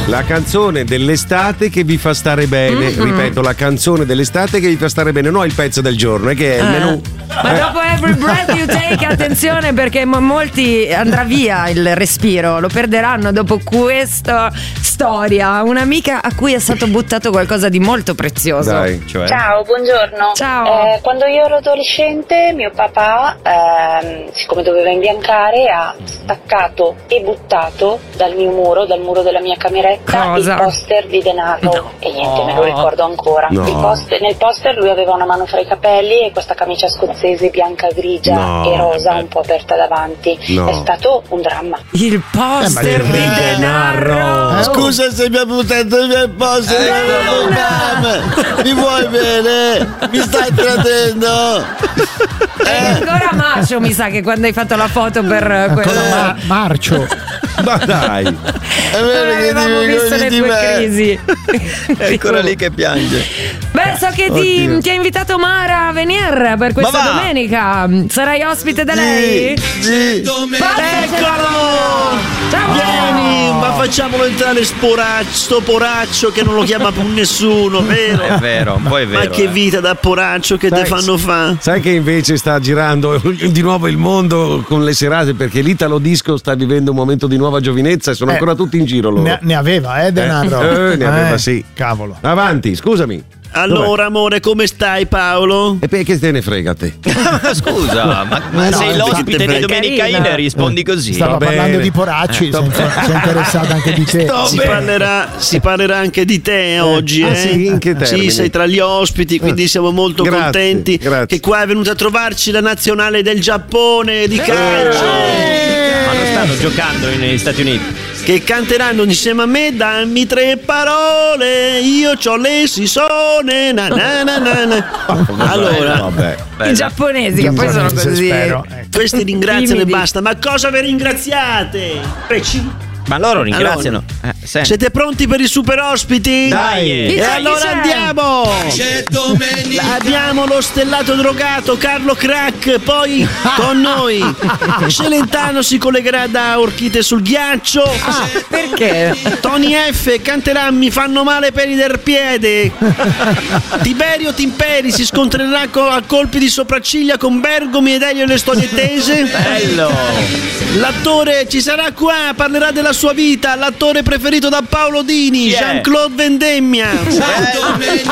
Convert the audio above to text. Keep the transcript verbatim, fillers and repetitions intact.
La canzone dell'estate che vi fa stare bene. Mm-hmm. Ripeto, la canzone dell'estate che vi fa stare bene, non il pezzo del giorno, è che è il eh. menù. Ma eh. dopo Every Breath You Take, attenzione, perché m- molti andrà via il respiro, lo perderanno dopo questa storia. Un'amica a cui è stato buttato qualcosa di molto prezioso. Dai, cioè. Ciao, buongiorno. Ciao. Eh, quando io ero adolescente, mio papà, ehm, siccome doveva imbiancare, ha staccato e buttato dal mio muro, dal muro della mia cameretta, Cosa? il poster di Denaro. No. E niente, me lo ricordo ancora. No. Il poster, nel poster lui aveva una mano fra i capelli e questa camicia scozzese bianca, grigia No. e rosa, un po' aperta davanti. No. È stato un dramma. Il poster Eh, di ma- Denaro. Eh, Scusa se mi ha buttato il mio posto. Eh, Mi vuoi bene? Mi stai tradendo? È ancora Macio, mi sa che quando hai fatto la foto per Ancora quella ma- marcio. Ma dai. È vero che avevamo ti visto le vergogni di tue me. crisi. È ancora lì che piange. Beh, so che ti, ti ha invitato Mara a venire per questa Ma va! domenica. Sarai ospite da lei? Sì. Eccolo! Ciao! Vieni, ma facciamolo entrare sporaccio, sto poraccio che non lo chiama più nessuno, vero? È vero, un po' è vero. Ma che eh. vita da poraccio che Sai- te fanno fa? Sai che invece sta girando di nuovo il mondo con le serate, perché l'Italo Disco sta vivendo un momento di nuova giovinezza e sono Eh, ancora tutti in giro loro. Ne, ne aveva, eh, Denaro? Eh, eh, ne aveva, sì. Cavolo. Avanti, scusami. Allora, amore, come stai, Paolo? E perché te ne frega te? Ma scusa, ma, ma No, sei perché l'ospite te di frega. Domenica Carina. In, rispondi così. Stava Va parlando bene. di poracci, Eh, si è si è interessato anche di te. Sto Si bene. parlerà, si parlerà anche di te oggi, ah, eh? sì? In che termini? Sì, sei tra gli ospiti, quindi Ah. siamo molto Grazie, contenti grazie. che qua è venuta a trovarci la nazionale del Giappone di calcio. Ma non stanno giocando negli Stati Uniti. Che canteranno insieme a me, dammi tre parole, io c'ho le sisone, na na na na na. Allora, Vabbè. I giapponesi che poi sono così. Spero. Ecco. questi ringraziano e Timidi. basta, ma cosa vi ringraziate? Preci- Ma loro ringraziano. Eh, senti. Siete pronti per i super ospiti? Dai. E Chi c'è, allora chi c'è? andiamo! Abbiamo lo stellato drogato Carlo Crack, poi con noi Celentano si collegherà da Orchite sul ghiaccio. Ah, perché? Tony F canterà Mi fanno male i peli del piede. Tiberio Timperi si scontrerà co- a colpi di sopracciglia con Bergomi ed Elio e le storie tese. Bello. L'attore ci sarà qua, parlerà della sua vita, l'attore preferito da Paolo Dini, Chi è? Jean-Claude Vendemmia.